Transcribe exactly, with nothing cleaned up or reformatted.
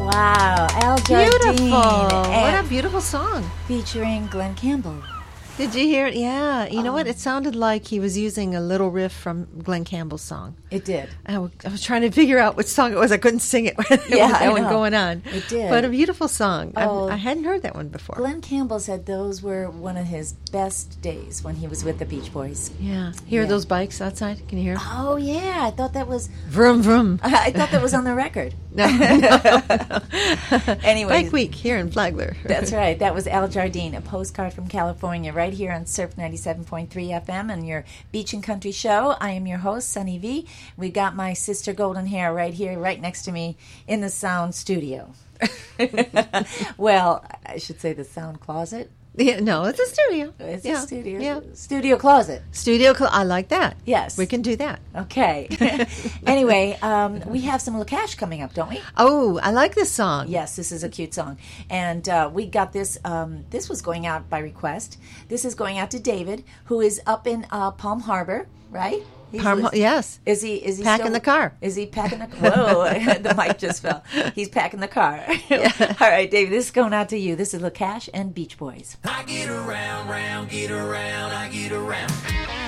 Wow, Al Jardine. Beautiful. What And a beautiful song. featuring Glenn Campbell. Did you hear it? Yeah. You know what? It sounded like he was using a little riff from Glenn Campbell's song. It did. I, w- I was trying to figure out which song it was. I couldn't sing it with Yeah, that I one know. going on. It did. But a beautiful song. I've- Oh. I hadn't heard that one before. Glenn Campbell said those were one of his best days when he was with the Beach Boys. Yeah. Hear Yeah. those bikes outside? Can you hear 'em? Oh, yeah. I thought that was... Vroom, vroom. I thought that was on the record. No, no. Anyways. Bike Week here in Flagler. That's right. That was Al Jardine, a postcard from California, right here on Surf ninety-seven point three F M and your Beach and Country Show. I am your host, Sunny V. We got my sister Golden Hair right here, right next to me in the sound studio. Well, I should say the sound closet. Yeah, no, it's a studio. It's yeah. a studio. Yeah. Studio closet. Studio. Cl- I like that. Yes. We can do that. Okay. Anyway, um, we have some LaCash coming up, don't we? Oh, I like this song. Yes, this is a cute song. And uh, we got this. Um, this was going out by request. This is going out to David, who is up in uh, Palm Harbor, right? He's Palm- lis- yes. Is he? Is he Packing still- the car. Is he packing the? Whoa! The mic just fell. He's packing the car. All right, David. This is going out to you. This is LaCash and Beach Boys. I get around, round, get around, I get around.